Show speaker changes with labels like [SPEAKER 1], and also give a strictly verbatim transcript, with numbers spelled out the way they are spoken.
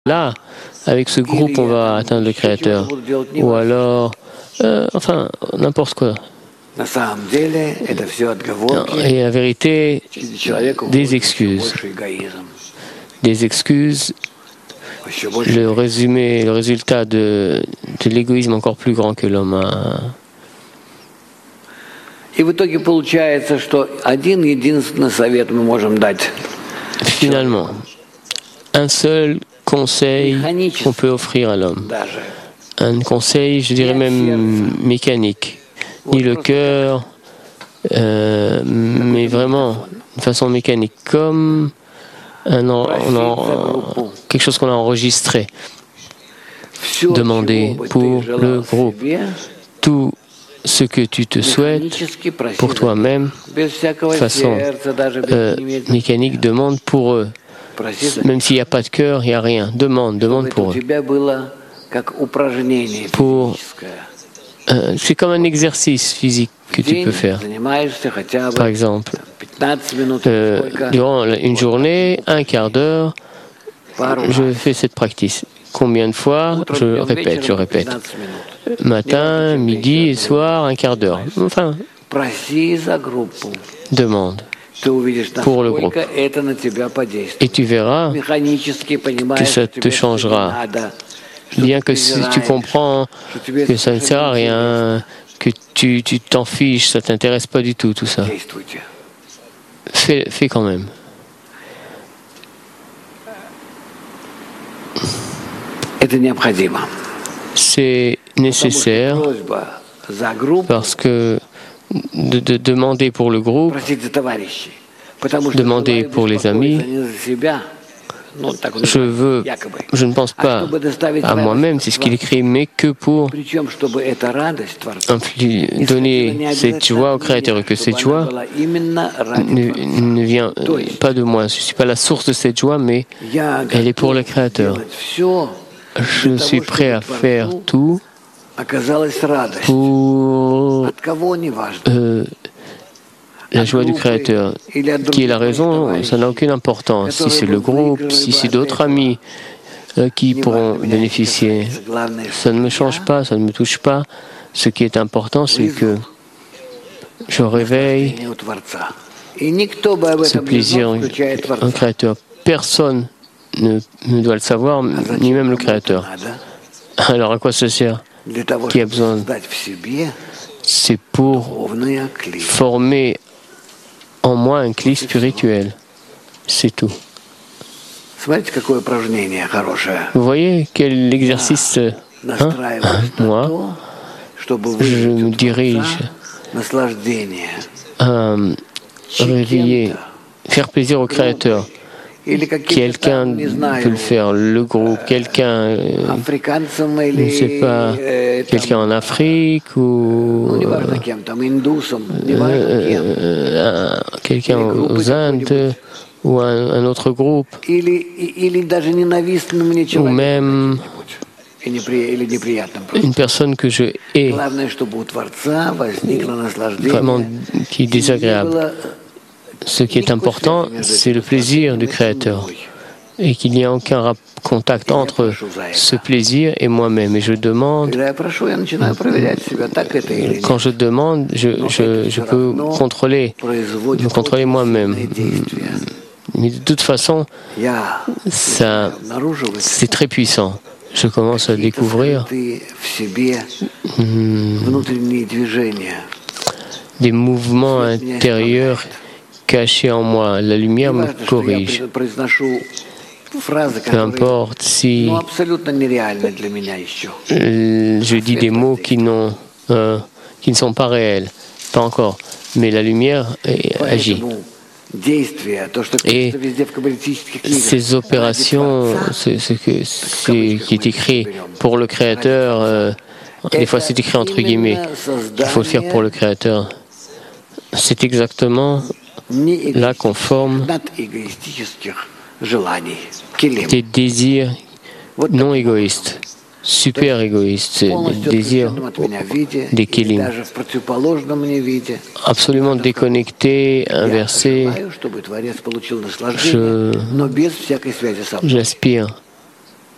[SPEAKER 1] là, avec ce groupe, on va atteindre le Créateur. Ou alors, euh, enfin, n'importe quoi. Non, et la vérité, des excuses. Des excuses, le résumé, le résultat de, de l'égoïsme encore plus grand que l'homme a. Finalement, un seul conseil qu'on peut offrir à l'homme. Un conseil, je dirais même mécanique. Ni le cœur, euh, mais vraiment de façon mécanique, comme un, en, en, quelque chose qu'on a enregistré. Demander pour le groupe tout ce que tu te souhaites pour toi-même, de façon euh, mécanique, demande pour eux. Même s'il n'y a pas de cœur, il n'y a rien. Demande, demande pour eux. Pour, euh, c'est comme un exercice physique que tu peux faire. Par exemple, euh, durant une journée, un quart d'heure, je fais cette pratique. Combien de fois? Je répète, je répète. Matin, midi et soir, un quart d'heure. Enfin, demande pour le groupe. Et tu verras que ça te changera. Bien que si tu comprends que ça ne sert à rien, que tu tu t'en fiches, ça ne t'intéresse pas du tout, tout ça. Fais, fais quand même. C'est nécessaire parce que de, de demander pour le groupe, demander pour les amis, je veux, je ne pense pas à moi-même, c'est ce qu'il écrit, mais que pour donner cette joie au Créateur, et que cette joie ne, ne vient pas de moi. Je ne suis pas la source de cette joie, mais elle est pour le Créateur. Je suis prêt à faire tout pour euh, la joie du Créateur. Qui est la raison, ça n'a aucune importance. Si c'est le groupe, si c'est d'autres amis euh, qui pourront bénéficier, ça ne me change pas, ça ne me touche pas. Ce qui est important, c'est que je réveille ce plaisir au Créateur. Personne ne, ne doit le savoir, ni même le Créateur. Alors à quoi ça sert? Qui a besoin? C'est pour former en moi un clic spirituel. C'est tout. Vous voyez quel exercice, hein? Moi, je me dirige à réveiller, faire plaisir au Créateur. Quelqu'un peut le faire, le groupe, quelqu'un, euh, je ne sais pas, quelqu'un en Afrique ou euh, euh, quelqu'un aux Indes ou un, un autre groupe, ou même une personne que je hais, vraiment qui est désagréable. Ce qui est important, c'est le plaisir du Créateur et qu'il n'y a aucun contact entre ce plaisir et moi-même. Et je demande, quand je demande, je, je, je peux contrôler, me contrôler moi-même. Mais de toute façon, ça, c'est très puissant. Je commence à découvrir hmm, des mouvements intérieurs cachés en moi. La lumière me corrige. Peu importe si je dis des mots qui, n'ont, euh, qui ne sont pas réels, pas encore, mais la lumière agit. Et ces opérations, ce, ce, que, ce qui est écrit pour le Créateur, euh, des fois c'est écrit entre guillemets, il faut le faire pour le Créateur. C'est exactement là qu'on forme des désirs non égoïstes, super égoïstes, des désirs des kélim, absolument déconnectés, inversés. Je, j'aspire